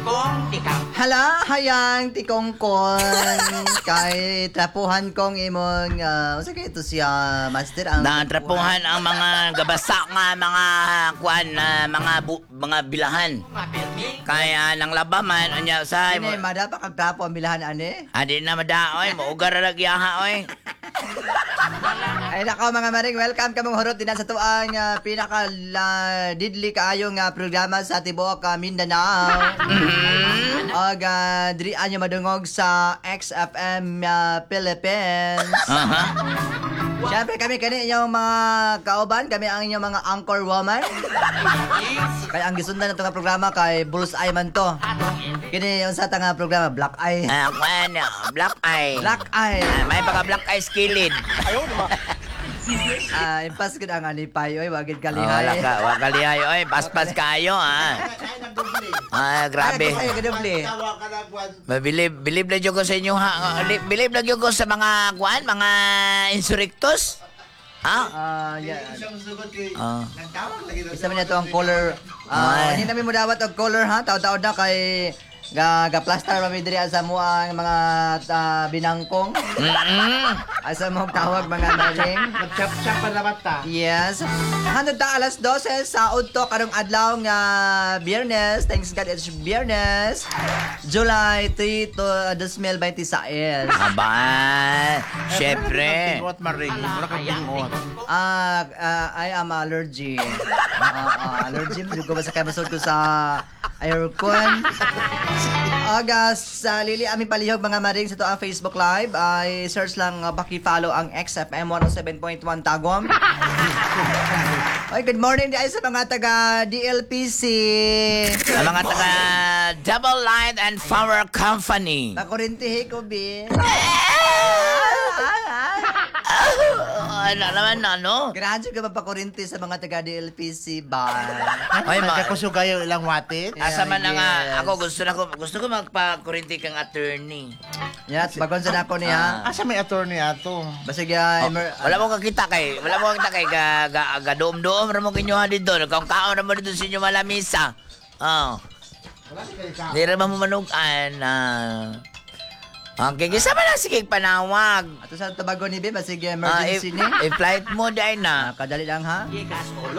Hala, hayang tikongkon kay trapuhan kong imong unsa kay ito siya master ang Natrapuhan ang mga gabasa nga mga kuan mga bilahan. Kaya nang labaman anya sa Ini madapa kag trapo ang bilahan ani. adi na madaoy maugar ra gyaha oy. Ay nako mga maring, welcome kamong hurot din sa tuang pinaka didli kaayo nga programa sa tibuok Mindanao. Og diri anyo madungog sa XFM Philippines. Siyempre kami kani inyong mga kauban, kami ang inyong mga anchor woman. Kaya ang gisundan nato nga programa kay Bullseye man to. Kini unsa ta nga programa, Black Eye. Kuan black eye. Black Eye. May baka black eye skilled. Impas gid ang anipay oy, wagid Wala kalihay. ka, wa kalihay oy, paspas kayo grabe. Ay, gadoble. Bilib na jud ko sa inyo ha. Bilib na jud ko sa mga kuan, mga insurrectos. Yeah. Ah. Isa man ito ang color. Ay. Hindi namin mo dawat og color ha. Taod-taod na kay ga-plaster mami diri sa mo ang mga binangkong. Asa mo tawag mga maring. Chap-chap pa na bata. Yes. Hanod ta alas 12 sa udto karong adlaw nga Biyernes. Thanks God it's Biyernes. July 3 to 2026. Aba, syempre. Pingot maring. Wala ka pingot. I am allergy. Allergy mo ko ba sa kabasod ko sa aircon. Sa lili aming palihog mga maring sa to ang Facebook Live ay search lang paki-follow ang XFM 107.1 Tagum. Ay, good morning di ay sa mga taga DLPC. Ang mga taga Double Light and Power Company. Nakurintihi ko, bi. Ano naman ano? Graduate ka ba pakurinti sa mga taga DLPC ba? Ay, Nagkakusugayo ilang watit. asa man na nga, Yes. ako gusto ko magpa-kurinti kang attorney. Yes, bagon sa nako niya. Asa may attorney ato? Basig Wala mo kakita kay, gadom-dom ra mo kinyo dito, nagkaon ra mo dito sa inyo malamisa. Di ra mo manugan. Okay, gisa man na sige panawag. Ato sa tabago ni Be, basig emergency ni. Flight mode ay na. Kadali lang ha.